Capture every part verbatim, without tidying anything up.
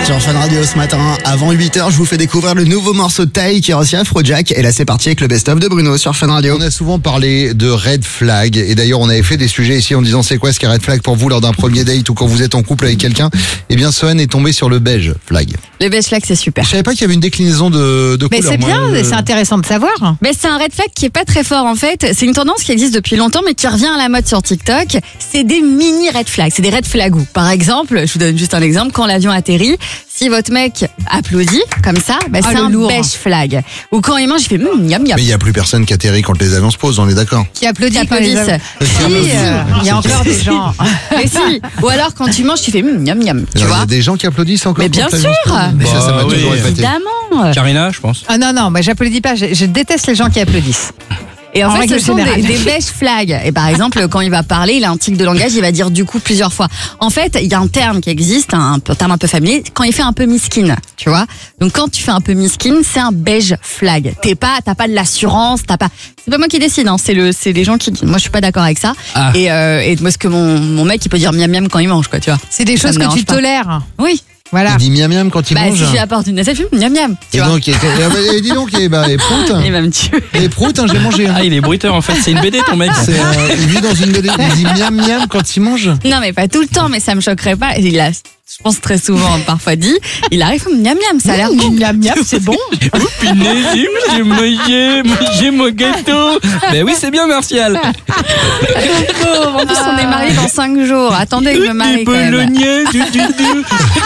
Sur Fun Radio ce matin, avant huit heures, je vous fais découvrir le nouveau morceau de Taï qui est aussi Afrojack. Et là, c'est parti avec le best-of de Bruno sur Fun Radio. On a souvent parlé de red flag. Et d'ailleurs, on avait fait des sujets ici en disant c'est quoi ce qu'est red flag pour vous lors d'un premier date ou quand vous êtes en couple avec quelqu'un. Eh bien, Sohan est tombé sur le beige flag. Le beige flag, c'est super. Je savais pas qu'il y avait une déclinaison de, de Mais couleurs. c'est Moi, bien, je- c'est intéressant de savoir. Mais c'est un red flag qui est pas très fort en fait. C'est une tendance qui existe depuis longtemps mais qui revient à la mode sur TikTok. C'est des mini red flags, c'est des red flagous. Par exemple, je vous donne juste un exemple, quand l'avion atterrit, si votre mec applaudit comme ça, bah, Ah, c'est le un lourd. beige flag. Ou quand il mange, il fait mmm, miam miam. Mais il n'y a plus personne qui atterrit quand les avions se posent, on est d'accord. Qui applaudit Qui quand les applaudissent. hommes. Si, euh, il y a encore des gens. Mais si. Ou alors quand tu manges, tu fais mmm, miam miam. Tu Alors, il y vois a des gens qui applaudissent encore. Mais bien quand l'avion se sûr. pose. Mais ça, ça m'a Bah, oui. toujours épaté. Évidemment. Karina, je pense. Ah non, non, moi j'applaudis pas, je, je déteste les gens qui applaudissent. Et en, En fait, règle ce sont des, générale. des beige flags. Et par exemple, quand il va parler, il a un tic de langage, il va dire du coup plusieurs fois. En fait, il y a un terme qui existe, un, un terme un peu familier, quand il fait un peu miskin, tu vois. Donc quand tu fais un peu miskin, c'est un beige flag. T'es pas, t'as pas de l'assurance, t'as pas. C'est pas moi qui décide, hein, c'est le, c'est les gens qui. Moi, je suis pas d'accord avec ça. Ah. Et, euh, et moi, ce que mon, mon mec, il peut dire miam miam quand il mange, quoi, tu vois. C'est des Ça choses me que tu dérange pas. tolères. Oui. Voilà. Il dit miam miam quand il Bah, mange. si je lui apporte une assiette, miam miam, tu Et vois. donc, et, et, et dis donc, et, bah, et prout. Il va me tuer. Et prout, hein, j'ai mangé. hein. Ah, il est bruiteur en fait, c'est une B D ton mec. C'est, euh, il vit dans une B D. Il dit miam miam quand il mange. Non, mais pas tout le temps, mais ça me choquerait pas. Il a, je pense très souvent, parfois dit, il arrive comme miam miam, ça a l'air bon. Miam miam, c'est bon. Punaise, j'ai mangé, mangé mon gâteau. Ben oui, c'est bien Martial. Pauvre. En plus, on est mariés dans cinq jours. Attendez que je me marie Des quand même. bolognais, du du du.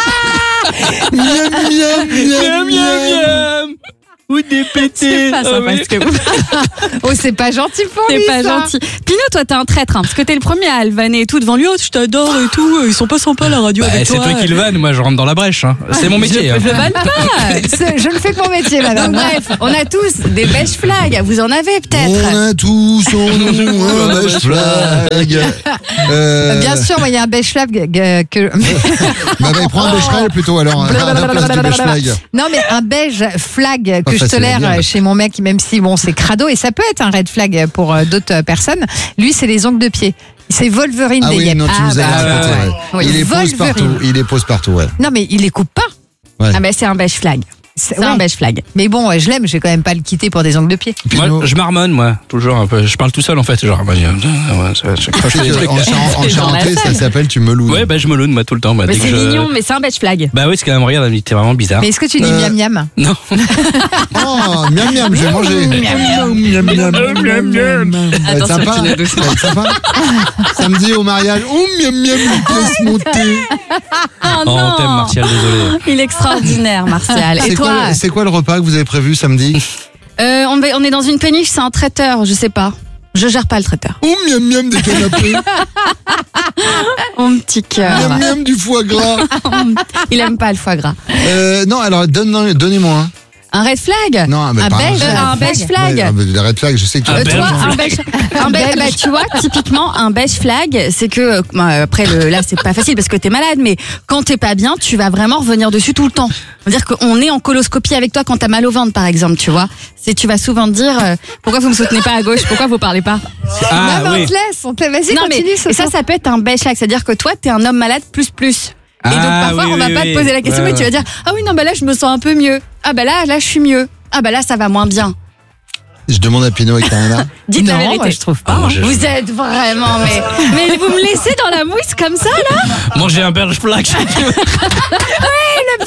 Miam miam Miam miam miam. Ou des pétés. C'est pas Ah sympa oui. ce que vous Oh, c'est pas gentil pour lui. C'est pas ça. gentil. Pino, toi, t'es un traître, hein, parce que t'es le premier à alvaner et tout devant lui. Oh, je t'adore et tout. Ils sont pas sympas la radio Bah, avec c'est toi. toi qui le vanne, moi je rentre dans la brèche. hein. C'est mon métier. hein. Je vanne pas. C'est- Je ne fais que mon métier, Donc madame. bref, on a tous des beige flags. Vous en avez On peut-être. a tous en nous un beige flag. Euh, Bien sûr, moi il y a un beige flag euh, que. Bah, bah, prends un beige flag plutôt alors. hein, à la place du beige flag. Non, mais un beige flag Pas que je facile à tolère dire, euh, mais- chez mon mec, même si bon, c'est crado, et ça peut être un red flag pour euh, d'autres euh, personnes. Lui, c'est les ongles de pied. C'est Wolverine Ah des oui, yep. non, tu nous as bah, raconté, ouais, ouais. ouais. Il les pose Wolverine. partout. Il les pose partout, ouais. Non, mais il les coupe pas. Ah ben c'est un beige flag. C'est C'est un ouais. beige flag. Mais bon, euh, je l'aime, je vais quand même pas le quitter pour des ongles de pied. Moi, Pino, je marmonne, moi, toujours un peu. Je parle tout seul en fait. Genre, bah, je- ouais, ça- je crache des trucs. en, char- en C'est dans la charentais, ça scène. s'appelle tu melounes. Ouais, bah je me loune moi tout le temps. Bah, Mais dès que c'est je- mignon, mais c'est un beige flag. Bah oui, c'est quand même, regarde, t'es vraiment bizarre. Mais est-ce que tu dis Euh, miam miam? Non. Oh, miam miam, je vais manger. Miam miam, miam miam, miam. Ça va être Attention, sympa. Pino, Ça doucement. va être sympa. Samedi au mariage. Oh, miam miam, laisse monter. Ah Oh, on t'aime, Martial, désolé. Il est extraordinaire, Martial. Et C'est quoi, toi le- c'est quoi le repas que vous avez prévu samedi? euh, on, va- on est dans une péniche, c'est un traiteur, je sais pas. Je gère pas le traiteur. Oh, miam miam, des canapés. Mon petit cœur. Miam miam, du foie gras. Il aime pas le foie gras. Euh, non, alors donne- donnez-moi un. Un red flag Non, mais Un pas beige, Euh, un un beige flag. Ouais, ah, mais les red flags, je sais que tu Un Euh, as beige toi, flag. un beige, un beige, bah, tu vois, typiquement, un beige flag, c'est que, euh, bah, après, le, là, c'est pas facile parce que t'es malade, mais quand t'es pas bien, tu vas vraiment revenir dessus tout le temps. C'est-à-dire qu'on est en coloscopie avec toi quand t'as mal au ventre, par exemple, tu vois. C'est, tu vas souvent te dire, euh, pourquoi vous me soutenez pas à gauche? Pourquoi vous parlez pas? Ah non, mais oui. on te laisse, on te laisse. Vas-y, Non, mais, continue. et ça, ça peut être un beige flag. C'est-à-dire que toi, t'es un homme malade plus plus. Et donc, Ah, parfois, oui, on va oui, pas oui. te poser la question, Ouais, mais tu vas ouais. dire, ah oui, non, bah là, je me sens un peu mieux. Ah bah là, là, je suis mieux. Ah bah là, ça va moins bien. Je demande à Pino et Karina. Dites la Non, vérité. moi, je trouve pas. Ah, moi, je- Vous êtes vraiment, mais, mais vous me laissez dans la mouise comme ça, là? Manger un beige flag.